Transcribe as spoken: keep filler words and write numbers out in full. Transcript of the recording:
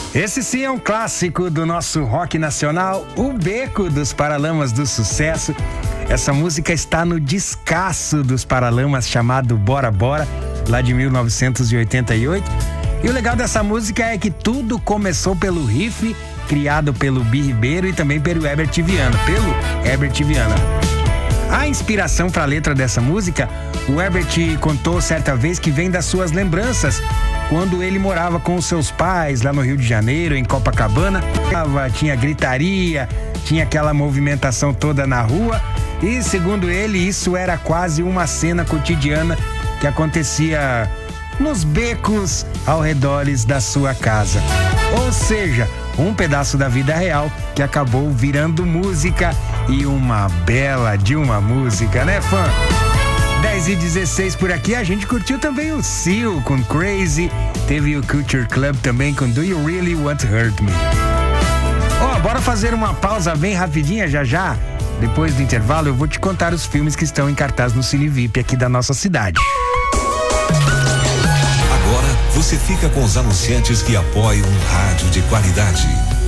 Esse sim é um clássico do nosso rock nacional, o Beco dos Paralamas do Sucesso. Essa música está no descasso dos Paralamas chamado Bora Bora, lá de mil novecentos e oitenta e oito. E o legal dessa música é que tudo começou pelo riff criado pelo Bi Ribeiro e também pelo Herbert Viana, pelo Herbert Viana. A inspiração para a letra dessa música, o Herbert contou certa vez que vem das suas lembranças, quando ele morava com os seus pais lá no Rio de Janeiro, em Copacabana. Tinha gritaria, tinha aquela movimentação toda na rua e, segundo ele, isso era quase uma cena cotidiana que acontecia nos becos ao redores da sua casa. Ou seja, um pedaço da vida real que acabou virando música, e uma bela de uma música, né, fã? dez e dezesseis por aqui, a gente curtiu também o Seal com Crazy, teve o Culture Club também com Do You Really Want to Hurt Me? Ó, oh, bora fazer uma pausa bem rapidinha já já. Depois do intervalo eu vou te contar os filmes que estão em cartaz no Cine V I P aqui da nossa cidade. Agora você fica com os anunciantes que apoiam um rádio de qualidade.